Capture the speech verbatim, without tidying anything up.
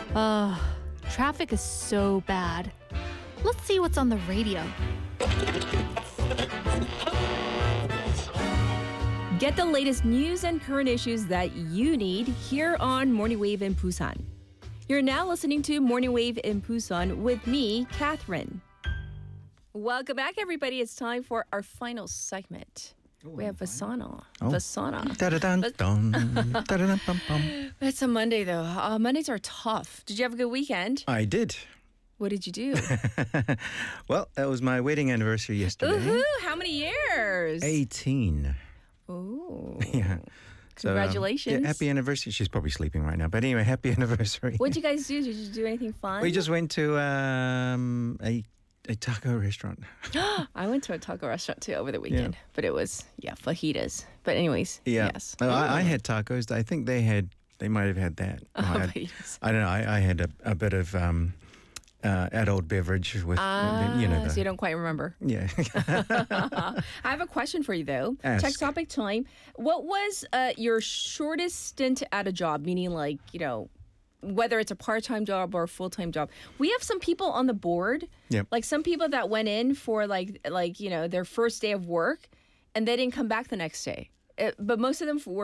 Uh, traffic is so bad. Let's see what's on the radio. Get the latest news and current issues that you need here on Morning Wave in Busan. You're now listening to Morning Wave in Busan with me, Catherine. Welcome back, everybody. It's time for our final segment. Oh, we have Vasana. Oh. Vasana. Da-da-dun, dun, da-da-dun, bum, bum. It's a Monday, though. Uh, Mondays are tough. Did you have a good weekend? I did. What did you do? Well, that was my wedding anniversary yesterday. Woohoo! How many years? eighteen. Ooh. Yeah. So, um, Congratulations. yeah, happy anniversary. She's probably sleeping right now. But anyway, happy anniversary. What did you guys do? Did you do anything fun? We just went to um, a a taco restaurant. I went to a taco restaurant too over the weekend, Yeah. but it was yeah fajitas. But anyways, Yeah. yes. No, I, I Ooh. had tacos. I think they had. They might have had that. Oh, I, had, fajitas. I don't know. I, I had a, a bit of um, uh, adult beverage with Ah, you know. The, so you don't quite remember. yeah. I have a question for you though. Ask. Text topic time. What was uh, your shortest stint at a job? Meaning, like you know, whether it's a part-time job or a full-time job. We have some people on the board. Yep. Like some people that went in for like like you know their first day of work, and they didn't come back the next day. It, but most of them were